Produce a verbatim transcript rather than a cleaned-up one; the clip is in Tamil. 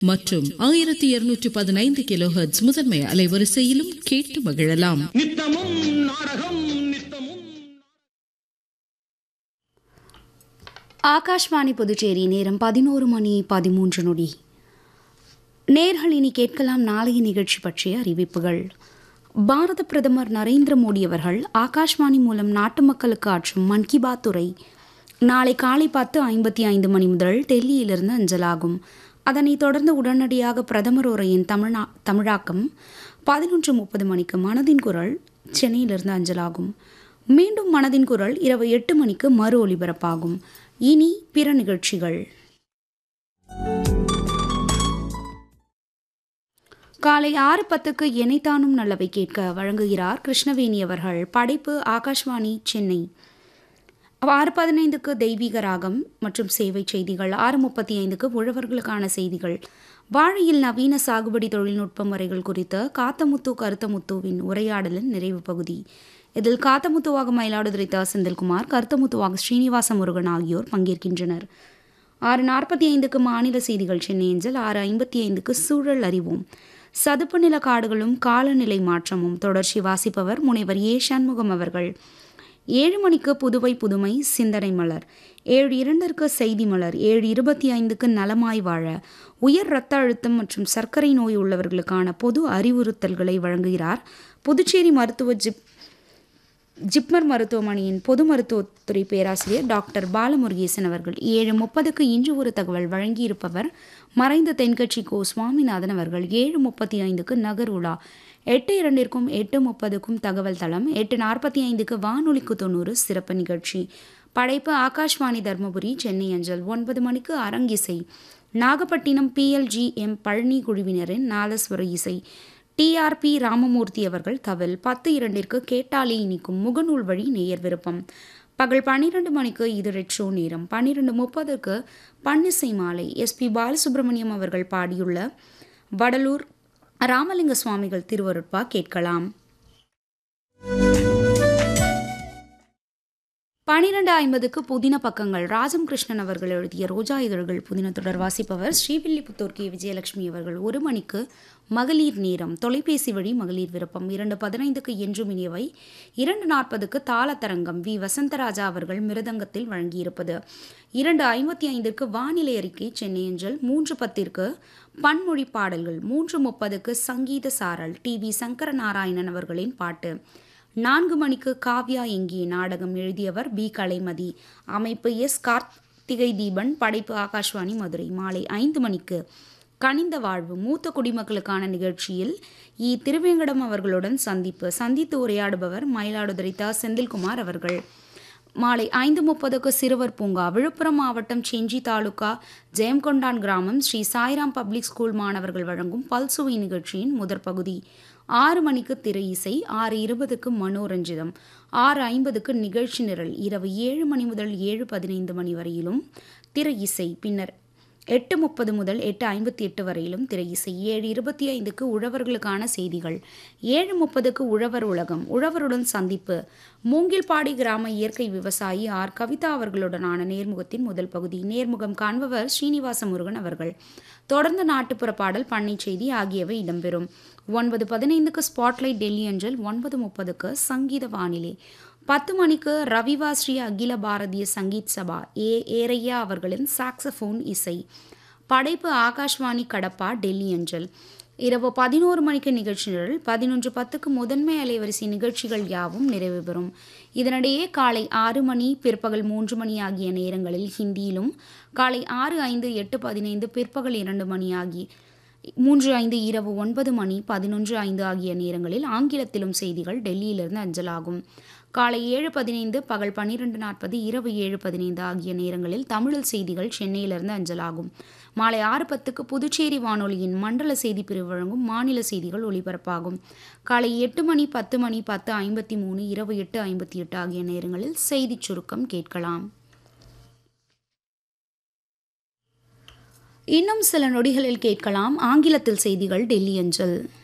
மற்றும் ஆயிரத்தி இருநூற்றி பதினைந்து கிலோ ஹெர்ட்ஸ் முதன்மை அலைவரிசையிலும் கேட்டு மகிழலாம். நித்தமும் நாடகம் நித்தமும். ஆகாஷ்வாணி புதுச்சேரி. நேரம் பதினோரு மணி பதிமூன்று நொடி. நேர்கள் இனி கேட்கலாம் நாளைய நிகழ்ச்சி பற்றிய அறிவிப்புகள். பாரத பிரதமர் நரேந்திர மோடி அவர்கள் ஆகாஷ்வாணி மூலம் நாட்டு மக்களுக்கு ஆற்றும் மன் கி பாத் உரை நாளை காலை பத்து ஐம்பத்தி ஐந்து மணி முதல் டெல்லியிலிருந்து அஞ்சலாகும். அதனைத் தொடர்ந்து உடனடியாக பிரதமர் உரையின் தமிழ்நா தமிழாக்கம் பதினொன்று முப்பது மணிக்கு மனதின் குரல் சென்னையிலிருந்து அஞ்சலாகும். மீண்டும் மனதின் குரல் இரவு எட்டு மணிக்கு மறு ஒலிபரப்பாகும். இனி பிற நிகழ்ச்சிகள். காலை ஆறு பத்துக்கு எனைத்தானும் நல்லவை கேட்க வழங்குகிறார் கிருஷ்ணவேணி அவர்கள். படைப்பு ஆகாஷ்வாணி சென்னை. ஆறு பதினைந்துக்கு தெய்வீக ராகம் மற்றும் சேவை செய்திகள். ஆறு முப்பத்தி ஐந்துக்கு உழவர்களுக்கான செய்திகள். வாழையில் நவீன சாகுபடி தொழில்நுட்ப முறைகள் குறித்த காத்தமுத்து கருத்தமுத்துவின் உரையாடலின் நிறைவு பகுதி. இதில் காத்தமுத்துவாக மயிலாடுதுறை த செந்தில்குமார், கருத்தமுத்துவாக ஸ்ரீனிவாச முருகன் ஆகியோர் பங்கேற்கின்றனர். ஆறு நாற்பத்தி ஐந்துக்கு மாநில செய்திகள் சென்னை அஞ்சல். ஆறு ஐம்பத்தி ஐந்துக்கு சூழல் அறிவோம். சதுப்பு நில காடுகளும் காலநிலை மாற்றமும் தொடர்ச்சி. வாசிப்பவர் முனைவர் ஏ சண்முகம் அவர்கள். ஏழு மணிக்கு புதுவை புதுமை சிந்தனை மலர். ஏழு இரண்டிற்கு செய்தி மலர். ஏழு இருபத்தி ஐந்துக்கு நலமாய் வாழ உயர் இரத்த அழுத்தம் மற்றும் சர்க்கரை நோய் உள்ளவர்களுக்கான பொது அறிவுறுத்தல்களை வழங்குகிறார் புதுச்சேரி மருத்துவ ஜிப் ஜிப்மர் மருத்துவமனையின் பொது மருத்துவத்துறை பேராசிரியர் டாக்டர் பாலமுருகேசன் அவர்கள். ஏழு முப்பதுக்கு இன்று ஒரு தகவல் வழங்கியிருப்பவர் மறைந்த தென்கட்சி கோ சுவாமிநாதன் அவர்கள். ஏழு முப்பத்தி ஐந்துக்கு நகர் உலா. எட்டு இரண்டிற்கும் எட்டு முப்பதுக்கும் தகவல் தளம். எட்டு நாற்பத்தி ஐந்துக்கு வானொலிக்கு தொண்ணூறு சிறப்பு நிகழ்ச்சி. படைப்பு ஆகாஷ்வாணி தர்மபுரி சென்னை அஞ்சல். ஒன்பது மணிக்கு அரங்கிசை. Nagapattinam P L G M Palani குழுவினரின் நாதஸ்வர இசை. டி ஆர் பி ராமமூர்த்தி அவர்கள் தவில். பத்து இரண்டிற்கு கேட்டாலே இனிக்கும் முகநூல் வழி நேயர் விருப்பம். பகல் பன்னிரண்டு மணிக்கு இது ரெட்ஷோ நேரம். பன்னிரெண்டு முப்பதுக்கு பன்னிசை மாலை. எஸ் பி பாலசுப்ரமணியம் அவர்கள் பாடியுள்ள வடலூர் ராமலிங்க சுவாமிகள் திருவருட்பா கேட்கலாம். பனிரெண்டு ஐம்பதுக்கு புதின பக்கங்கள். ராஜம் கிருஷ்ணன் அவர்கள் எழுதிய ரோஜா இதழ்கள் புதின தொடர். வாசிப்பவர் ஸ்ரீவில்லிபுத்தூர் கே விஜயலட்சுமி அவர்கள். ஒரு மணிக்கு மகளிர் நேரம். தொலைபேசி வழி மகளிர் விருப்பம். இரண்டு பதினைந்துக்கு என்றும் இனியவை. இரண்டு நாற்பதுக்கு தாளத்தரங்கம். வி வசந்தராஜா அவர்கள் மிருதங்கத்தில் வழங்கியிருப்பது. இரண்டு ஐம்பத்தி ஐந்திற்கு வானிலை அறிக்கை சென்னை அஞ்சல். மூன்று பத்திற்கு பன்மொழி பாடல்கள். மூன்று முப்பதுக்கு சங்கீத சாரல். டி வி சங்கர நாராயணன் அவர்களின் பாட்டு. நான்கு மணிக்கு காவ்யா எங்கே நாடகம். எழுதியவர் பி கலைமதி. அமைப்பு எஸ் கார்த்திகை தீபன். படைப்பு ஆகாஷ்வாணி மதுரை. மாலை ஐந்து மணிக்கு கனிந்த வாழ்வு மூத்த குடிமக்களுக்கான நிகழ்ச்சியில் இ திருவேங்கடம் அவர்களுடன் சந்திப்பு. சந்தித்து உரையாடுபவர் மயிலாடுதுறை த செந்தில்குமார் அவர்கள். மாலை ஐந்து முப்பதுக்கு சிறுவர் பூங்கா. விழுப்புரம் மாவட்டம் செஞ்சி தாலுகா ஜெயம்கொண்டான் கிராமம் ஸ்ரீ சாய்ராம் பப்ளிக் ஸ்கூல் மாணவர்கள் வழங்கும் பல்சுவை நிகழ்ச்சியின் முதற் பகுதி. ஆறு மணிக்கு திரை இசை. ஆறு இருபதுக்கு மனோரஞ்சிதம். ஆறு ஐம்பதுக்கு நிகழ்ச்சி நிரல். இரவு ஏழு மணி முதல் ஏழு பதினைந்து மணி வரையிலும் திரை இசை. பின்னர் எட்டு முப்பது முதல் எட்டு ஐம்பத்தி எட்டு வரையிலும் திரை இசை. ஏழு இருபத்தி ஐந்துக்கு உழவர்களுக்கான செய்திகள். ஏழு முப்பதுக்கு உழவர் உலகம். உழவருடன் சந்திப்பு. மூங்கில்பாடி கிராம இயற்கை விவசாயி ஆர் கவிதா அவர்களுடனான நேர்முகத்தின் முதல் பகுதி. நேர்முகம் காண்பவர் ஸ்ரீனிவாச முருகன் அவர்கள். தொடர்ந்து நாட்டுப்புற பாடல், பண்ணை செய்தி ஆகியவை இடம்பெறும். ஒன்பது பதினைந்துக்கு ஸ்பாட்லைட் டெல்லி அஞ்சல். ஒன்பது முப்பதுக்கு சங்கீத வானிலை. பத்து மணிக்கு ரவிவா ஸ்ரீ அகில பாரதிய சங்கீத் சபா ஏ ஏரையா அவர்களின் சாக்ஸபோன் இசை. படைப்பு ஆகாஷ்வாணி கடப்பா டெல்லி அஞ்சல். இரவு பதினோரு மணிக்கு நிகழ்ச்சி நிரல். பதினொன்று பத்துக்கு முதன்மை அலைவரிசை நிகழ்ச்சிகள் யாவும் நிறைவு பெறும். இதனிடையே காலை ஆறு மணி பிற்பகல் மூன்று மணி ஆகிய நேரங்களில் ஹிந்தியிலும், காலை ஆறு ஐந்து எட்டு பதினைந்து பிற்பகல் இரண்டு மணி ஆகி மூன்று ஐந்து இரவு ஒன்பது மணி பதினொன்று ஐந்து ஆகிய நேரங்களில் ஆங்கிலத்திலும் செய்திகள் டெல்லியிலிருந்து அஞ்சலாகும். காலை ஏழு பதினைந்து பகல் பன்னிரெண்டு நாற்பது இரவு ஏழு பதினைந்து ஆகிய நேரங்களில் தமிழில் செய்திகள் சென்னையிலிருந்து அஞ்சலாகும். மாலை ஆறு பத்துக்கு புதுச்சேரி வானொலியின் மண்டல செய்தி பிரிவு வழங்கும் மாநில செய்திகள் ஒலிபரப்பாகும். காலை எட்டு மணி பத்து மணி பத்து ஐம்பத்தி மூணு இரவு எட்டு ஐம்பத்தி எட்டு ஆகிய நேரங்களில் செய்தி சுருக்கம் கேட்கலாம். இன்னும் சில நொடிகளில் கேட்கலாம் ஆங்கிலத்தில் செய்திகள் டெல்லி அஞ்சல்.